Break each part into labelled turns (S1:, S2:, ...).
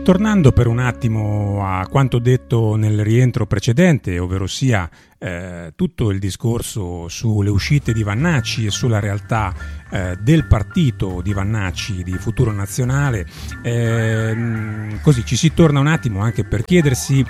S1: Tornando per un attimo a quanto detto nel rientro precedente, ovvero sia tutto il discorso sulle uscite di Vannacci e sulla realtà del partito di Vannacci di Futuro Nazionale, così ci si torna un attimo anche per chiedersi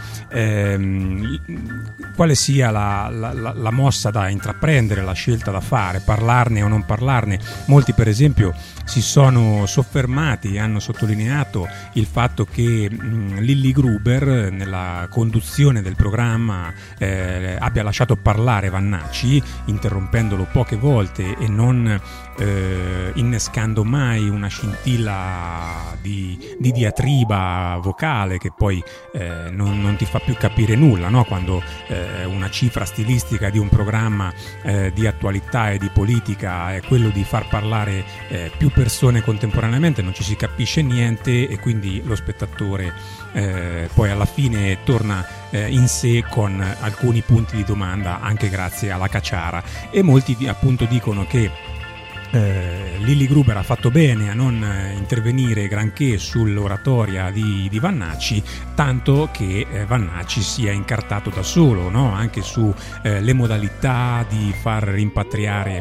S1: quale sia la mossa da intraprendere, la scelta da fare, parlarne o non parlarne. Molti per esempio si sono soffermati e hanno sottolineato il fatto che Lilli Gruber nella conduzione del programma abbia lasciato parlare Vannacci, interrompendolo poche volte e non innescando mai una scintilla di diatriba vocale che poi non ti fa più capire nulla, no? Quando una cifra stilistica di un programma di attualità e di politica è quello di far parlare più persone contemporaneamente, non ci si capisce niente e quindi lo spettatore poi alla fine torna in sé con alcuni punti di domanda anche grazie alla cacciara, e molti appunto dicono che Lilli Gruber ha fatto bene a non intervenire granché sull'oratoria di Vannacci, tanto che Vannacci si è incartato da solo, no? Anche su le modalità di far rimpatriare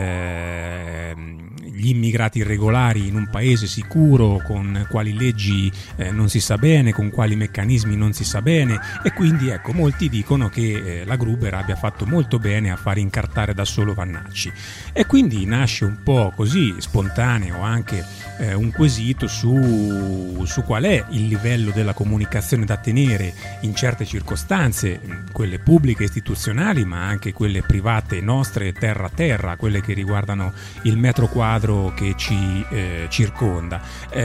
S1: gli immigrati irregolari in un paese sicuro, con quali leggi non si sa bene, con quali meccanismi non si sa bene, e quindi ecco, molti dicono che la Gruber abbia fatto molto bene a far incartare da solo Vannacci, e quindi nasce un po' così spontaneo anche un quesito su qual è il livello della comunicazione da tenere in certe circostanze, quelle pubbliche istituzionali ma anche quelle private nostre terra a terra, quelle che riguardano il metro quadro che ci circonda.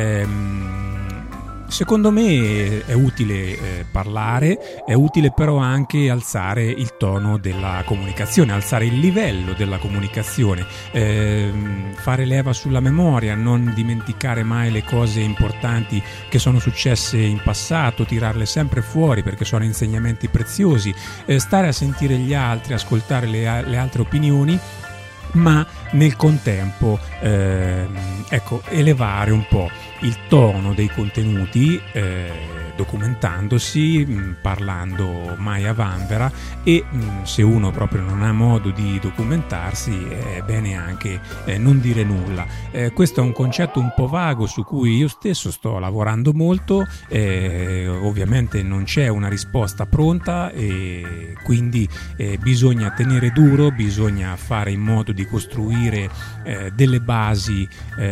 S1: Secondo me è utile parlare, è utile però anche alzare il tono della comunicazione, alzare il livello della comunicazione, fare leva sulla memoria, non dimenticare mai le cose importanti che sono successe in passato, tirarle sempre fuori perché sono insegnamenti preziosi, stare a sentire gli altri, ascoltare le altre opinioni, ma nel contempo elevare un po' il tono dei contenuti, documentandosi, parlando mai a vanvera, e se uno proprio non ha modo di documentarsi è bene anche non dire nulla. Questo è un concetto un po' vago su cui io stesso sto lavorando molto, ovviamente non c'è una risposta pronta e quindi bisogna tenere duro, bisogna fare in modo di costruire delle basi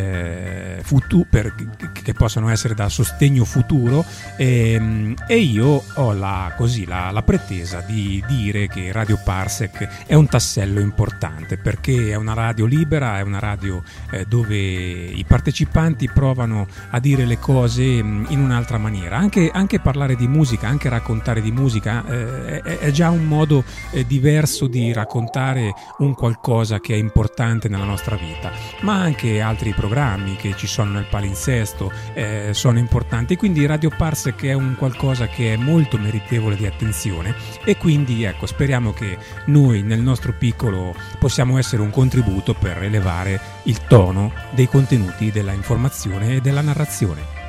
S1: che possano essere da sostegno futuro, e io ho la pretesa di dire che Radio Parsec è un tassello importante, perché è una radio libera, è una radio dove i partecipanti provano a dire le cose in un'altra maniera, anche parlare di musica, anche raccontare di musica è già un modo diverso di raccontare un qualcosa che è importante nella nostra vita, ma anche altri programmi che ci sono nel palinsesto sono importanti, quindi Radio Parsec è un qualcosa che è molto meritevole di attenzione, e quindi ecco, speriamo che noi nel nostro piccolo possiamo essere un contributo per elevare il tono dei contenuti della informazione e della narrazione.